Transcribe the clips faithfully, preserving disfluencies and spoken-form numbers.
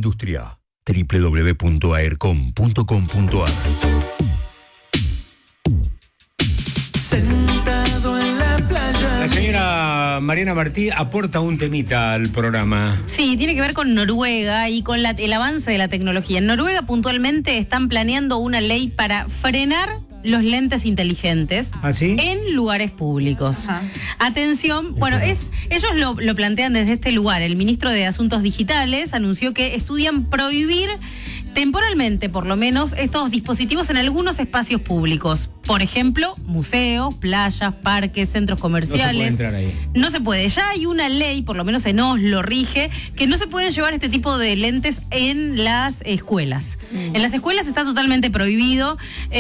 Industria. doble u doble u doble u punto aercom punto com punto a r. Sentado en la playa. La señora Mariana Martí aporta un temita al programa. Sí, tiene que ver con Noruega y con la, el avance de la tecnología. En Noruega puntualmente están planeando una ley para frenar los lentes inteligentes ¿Ah, sí? en lugares públicos. Ajá. Atención, bueno, es ellos lo, lo plantean desde este lugar. El ministro de Asuntos Digitales anunció que estudian prohibir temporalmente, por lo menos, estos dispositivos en algunos espacios públicos. Por ejemplo, museos, playas, parques, centros comerciales. No se puede entrar ahí. No se puede. Ya hay una ley, por lo menos en Oslo rige, que no se pueden llevar este tipo de lentes en las escuelas. Mm. En las escuelas está totalmente prohibido.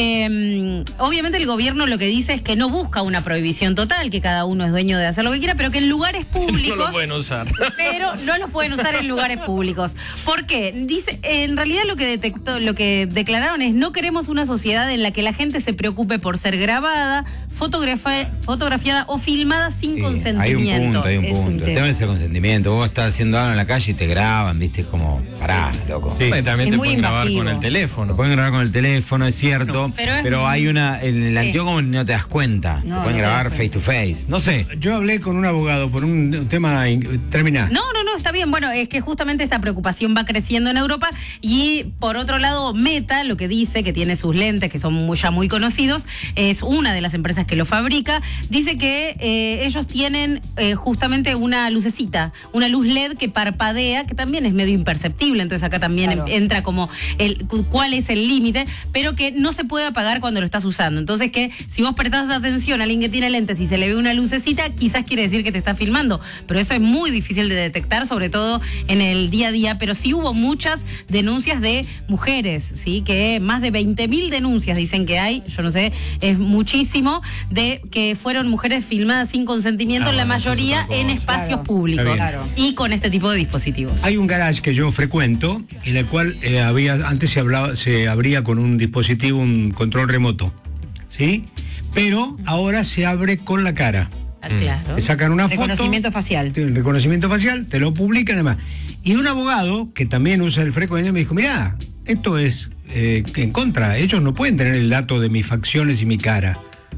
Eh, obviamente el gobierno lo que dice es que no busca una prohibición total, que cada uno es dueño de hacer lo que quiera, pero que en lugares públicos... No lo pueden usar. Pero no los pueden usar en lugares públicos. ¿Por qué? Dice, en realidad lo que detectó, lo que declararon es: no queremos una sociedad en la que la gente se preocupe por ser grabada, fotografi- fotografiada o filmada sin Sí, consentimiento. hay un punto, hay un Es un punto. El tema. tema es el consentimiento. Vos estás haciendo algo en la calle y te graban, viste, es como, pará, loco. Sí. También Es te muy pueden grabar invasivo. con el Lo teléfono. pueden grabar con el teléfono, es cierto, pero pero, es- hay una, en el Sí. antiguo no te das cuenta. No, te no pueden te grabar das face to face. No sé. Yo hablé con un abogado por un tema... Terminá. No, no, no, está bien. Bueno, es que justamente esta preocupación va creciendo en Europa y por otro lado Meta lo que dice, que tiene sus lentes que son muy, ya muy conocidos, es una de las empresas que lo fabrica, dice que eh, ellos tienen eh, justamente una lucecita, una luz L E D que parpadea, que también es medio imperceptible, entonces acá también Claro. en- entra como el cu- cuál es el límite, pero que no se puede apagar cuando lo estás usando. Entonces que si vos prestás atención a alguien que tiene lentes y se le ve una lucecita, quizás quiere decir que te está filmando, pero eso es muy difícil de detectar, sobre todo en el día a día. Pero sí hubo muchas denuncias de mujeres, sí, que más de veinte mil denuncias dicen que hay, yo no sé, es muchísimo, de que fueron mujeres filmadas sin consentimiento, Ah, en la bueno, eso es mayoría otra en cosa. espacios Claro. públicos Está bien. y con este tipo de dispositivos. Hay un garage que yo frecuento, en el cual eh, había antes se hablaba, se abría con un dispositivo, un control remoto, ¿sí? Pero ahora se abre con la cara. Ah, claro. Te sacan una foto. Reconocimiento facial. Tiene un reconocimiento facial, te lo publican además. Y un abogado que también usa el frecuente me dijo: mirá, esto es eh, en contra, ellos no pueden tener el dato de mis facciones y mi cara,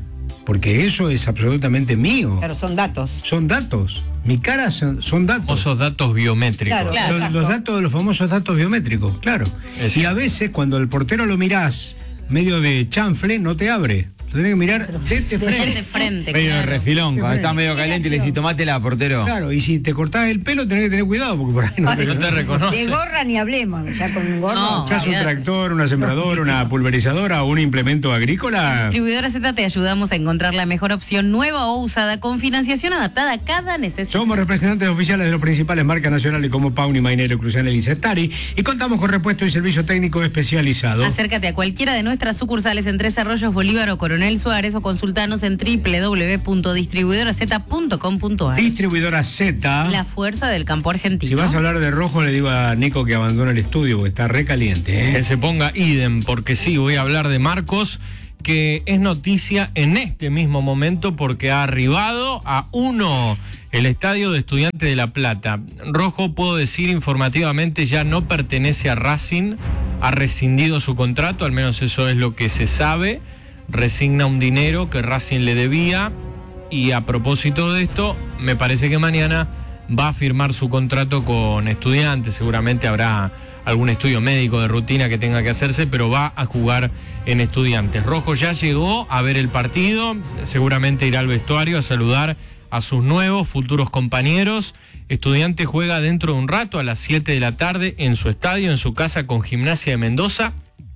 porque eso es absolutamente mío. Claro, son datos. Son datos. Mi cara son, son datos. Famosos datos biométricos. Claro. Claro. Los, exacto. los datos, los famosos datos biométricos, claro. Es Y cierto. a veces cuando el portero lo mirás medio de chanfle, no te abre. Lo tenés que mirar de De frente. frente, Medio de claro. refilón, cuando Sí, está medio caliente y le decís, tomátela, portero. Claro, y si te cortás el pelo tenés que tener cuidado porque por ahí no te, No te reconoce. De gorra ni hablemos, ya con un gorro. No, ¿Echás un olvidate. tractor, una sembradora, una pulverizadora o un implemento agrícola? Distribuidora Z te ayudamos a encontrar la mejor opción nueva o usada con financiación adaptada a cada necesidad. Somos representantes oficiales de las principales marcas nacionales como Pauni, Mainero, Crucianel y Cestari y contamos con repuesto y servicio técnico especializado. Acércate a cualquiera de nuestras sucursales en Tres Arroyos, Bolívar o Coronel Suárez o consultanos en doble u doble u doble u punto distribuidora z punto com punto a r. Distribuidora Z. La fuerza del campo argentino. Si vas a hablar de rojo, le digo a Nico que abandone el estudio porque está re caliente, Que ¿eh? se ponga idem, porque sí, voy a hablar de Marcos, que es noticia en este mismo momento porque ha arribado a uno el estadio de Estudiantes de La Plata. Rojo, puedo decir informativamente, ya no pertenece a Racing, ha rescindido su contrato, al menos eso es lo que se sabe, resigna un dinero que Racing le debía y a propósito de esto, me parece que mañana va a firmar su contrato con Estudiantes, seguramente habrá algún estudio médico de rutina que tenga que hacerse, pero va a jugar en Estudiantes. Rojo ya llegó a ver el partido, seguramente irá al vestuario a saludar a sus nuevos futuros compañeros. Estudiantes juega dentro de un rato a las siete de la tarde en su estadio, en su casa con Gimnasia de Mendoza,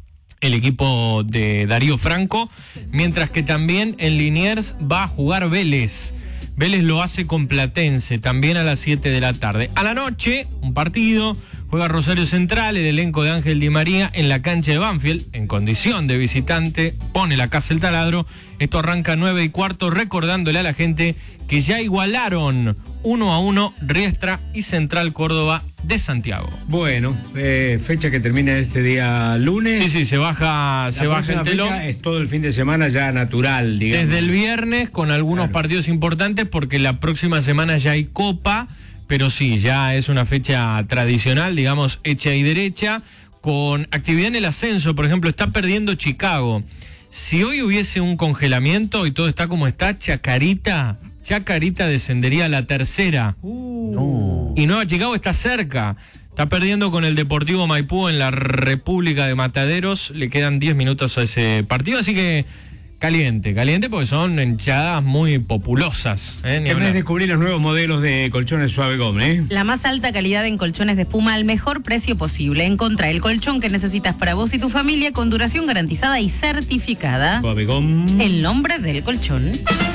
el equipo de Darío Franco, mientras que también en Liniers va a jugar Vélez. Vélez lo hace con Platense, también a las siete de la tarde. A la noche, un partido, juega Rosario Central, el elenco de Ángel Di María en la cancha de Banfield, en condición de visitante, pone la casa el taladro. Esto arranca nueve y cuarto, recordándole a la gente que ya igualaron uno a uno Riestra y Central Córdoba de Santiago. Bueno, eh, fecha que termina este día lunes. Sí, sí, se baja, La se baja el próxima telón. fecha es todo el fin de semana ya natural, digamos. Desde el viernes con algunos Claro. partidos importantes porque la próxima semana ya hay Copa, pero sí, ya es una fecha tradicional, digamos, hecha y derecha, con actividad en el ascenso. Por ejemplo, está perdiendo Chicago. Si hoy hubiese un congelamiento y todo está como está, Chacarita, Chacarita descendería a la tercera. Uh. No. Y Nueva Chicago está cerca. Está perdiendo con el Deportivo Maipú en la República de Mataderos. Le quedan diez minutos a ese partido, así que caliente, caliente porque son hinchadas muy populosas. ¿eh? Tenés que descubrir los nuevos modelos de colchones Suave Gom, ¿eh? La más alta calidad en colchones de espuma al mejor precio posible. Encontrá el colchón que necesitas para vos y tu familia con duración garantizada y certificada. Suave Gom. El nombre del colchón.